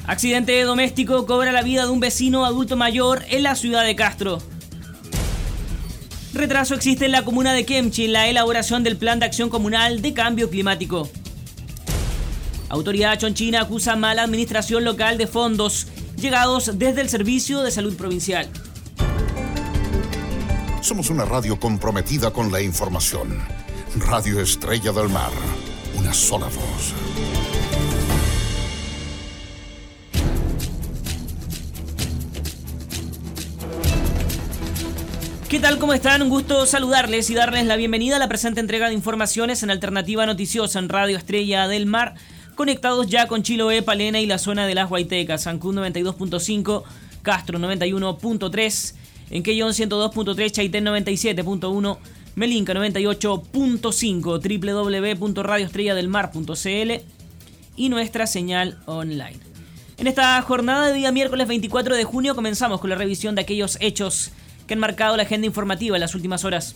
Accidente doméstico cobra la vida de un vecino adulto mayor en la ciudad de Castro. Retraso existe en la comuna de Kemchi en la elaboración del Plan de Acción Comunal de Cambio Climático. Autoridad chonchina acusa mala administración local de fondos llegados desde el Servicio de Salud Provincial. Somos una radio comprometida con la información. Radio Estrella del Mar. Una sola voz. ¿Qué tal? ¿Cómo están? Un gusto saludarles y darles la bienvenida a la presente entrega de informaciones en Alternativa Noticiosa en Radio Estrella del Mar, conectados ya con Chiloé, Palena y la zona de las Huaytecas, Ancud 92.5, Castro 91.3, Enquellón 102.3, Chaitén 97.1, Melinca 98.5, www.radioestrelladelmar.cl y nuestra señal online. En esta jornada de día miércoles 24 de junio comenzamos con la revisión de aquellos hechos que han marcado la agenda informativa en las últimas horas.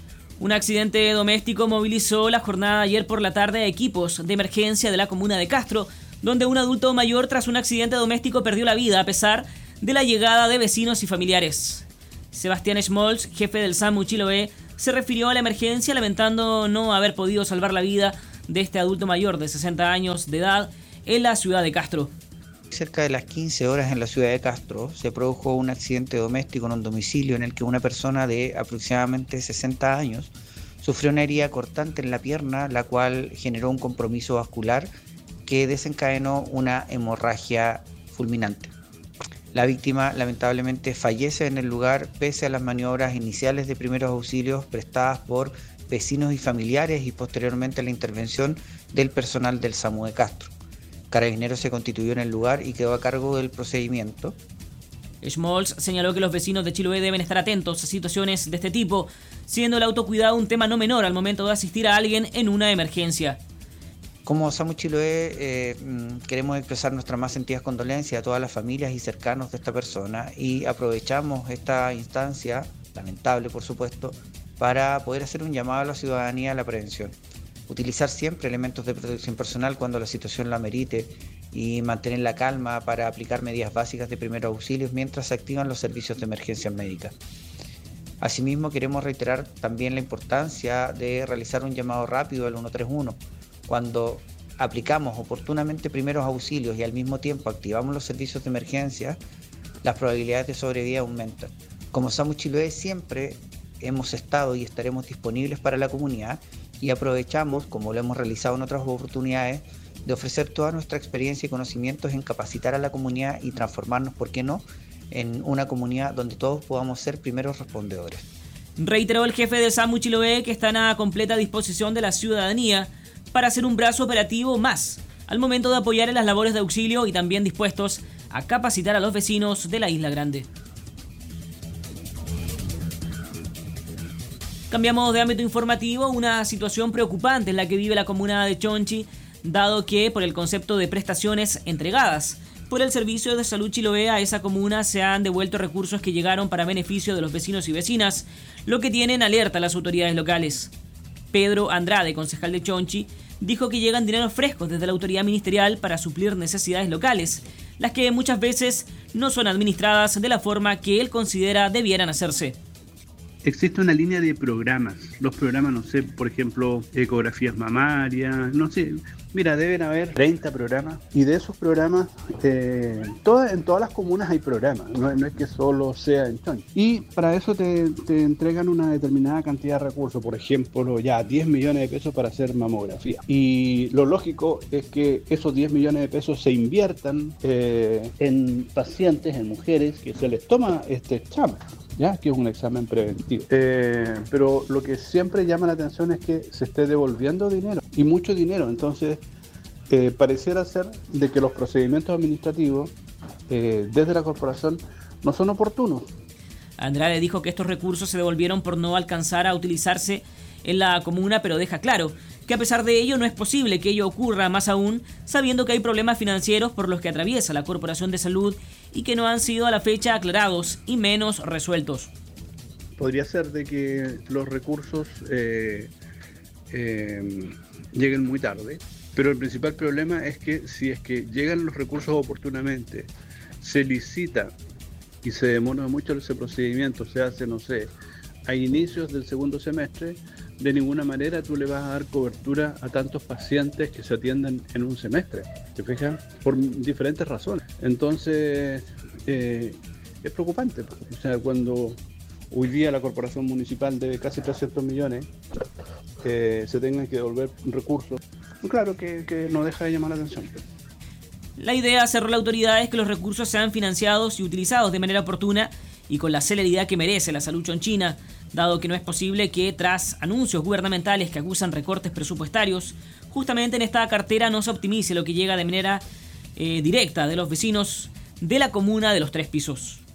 Un accidente doméstico movilizó la jornada de ayer por la tarde a equipos de emergencia de la comuna de Castro, donde un adulto mayor tras un accidente doméstico perdió la vida a pesar de la llegada de vecinos y familiares. Sebastián Schmolz, jefe del SAMU Chiloé, se refirió a la emergencia lamentando no haber podido salvar la vida de este adulto mayor de 60 años de edad en la ciudad de Castro. Cerca de las 15 horas en la ciudad de Castro se produjo un accidente doméstico en un domicilio en el que una persona de aproximadamente 60 años sufrió una herida cortante en la pierna, la cual generó un compromiso vascular que desencadenó una hemorragia fulminante. La víctima lamentablemente fallece en el lugar pese a las maniobras iniciales de primeros auxilios prestadas por vecinos y familiares y posteriormente a la intervención del personal del SAMU de Castro. Carabineros se constituyó en el lugar y quedó a cargo del procedimiento. Schmolz señaló que los vecinos de Chiloé deben estar atentos a situaciones de este tipo, siendo el autocuidado un tema no menor al momento de asistir a alguien en una emergencia. Como SAMU Chiloé queremos expresar nuestras más sentidas condolencias a todas las familias y cercanos de esta persona y aprovechamos esta instancia, lamentable por supuesto, para poder hacer un llamado a la ciudadanía a la prevención. Utilizar siempre elementos de protección personal cuando la situación lo amerite y mantener la calma para aplicar medidas básicas de primeros auxilios mientras se activan los servicios de emergencia médica. Asimismo, queremos reiterar también la importancia de realizar un llamado rápido al 131. Cuando aplicamos oportunamente primeros auxilios y al mismo tiempo activamos los servicios de emergencia, las probabilidades de sobrevida aumentan. Como SAMU Chiloé siempre hemos estado y estaremos disponibles para la comunidad y aprovechamos, como lo hemos realizado en otras oportunidades, de ofrecer toda nuestra experiencia y conocimientos en capacitar a la comunidad y transformarnos, ¿por qué no?, en una comunidad donde todos podamos ser primeros respondedores. Reiteró el jefe de SAMU Chiloé que están a completa disposición de la ciudadanía para hacer un brazo operativo más al momento de apoyar en las labores de auxilio y también dispuestos a capacitar a los vecinos de la Isla Grande. Cambiamos de ámbito informativo, una situación preocupante en la que vive la comuna de Chonchi, dado que por el concepto de prestaciones entregadas por el Servicio de Salud Chiloé a esa comuna se han devuelto recursos que llegaron para beneficio de los vecinos y vecinas, lo que tienen alerta a las autoridades locales. Pedro Andrade, concejal de Chonchi, dijo que llegan dineros frescos desde la autoridad ministerial para suplir necesidades locales, las que muchas veces no son administradas de la forma que él considera debieran hacerse. Existe una línea de programas. Los programas, no sé, por ejemplo, ecografías mamarias, no sé. Mira, deben haber 30 programas y de esos programas, en todas las comunas hay programas, no es que solo sea en Chonchi. Y para eso te entregan una determinada cantidad de recursos, por ejemplo, ya 10 millones de pesos para hacer mamografía. Y lo lógico es que esos 10 millones de pesos se inviertan en pacientes, en mujeres, que se les toma este examen, ¿ya? Que es un examen preventivo. Pero lo que siempre llama la atención es que se esté devolviendo dinero, y mucho dinero. Entonces, pareciera ser de que los procedimientos administrativos desde la corporación no son oportunos. Andrade dijo que estos recursos se devolvieron por no alcanzar a utilizarse en la comuna, pero deja claro que a pesar de ello no es posible que ello ocurra, más aún sabiendo que hay problemas financieros por los que atraviesa la Corporación de Salud y que no han sido a la fecha aclarados y menos resueltos. Podría ser de que los recursos lleguen muy tarde, Pero el principal problema es que si es que llegan los recursos oportunamente, se licita y se demora mucho ese procedimiento, se hace, no sé, a inicios del segundo semestre, de ninguna manera tú le vas a dar cobertura a tantos pacientes que se atienden en un semestre, ¿te fijas? Por diferentes razones. Entonces, es preocupante. O sea, cuando hoy día la corporación municipal debe casi 300 millones, se tengan que devolver recursos, claro que no deja de llamar la atención. La idea, cerró la autoridad, es que los recursos sean financiados y utilizados de manera oportuna y con la celeridad que merece la salud chonchina, dado que no es posible que tras anuncios gubernamentales que acusan recortes presupuestarios, justamente en esta cartera no se optimice lo que llega de manera directa de los vecinos de la comuna de los Tres Pisos.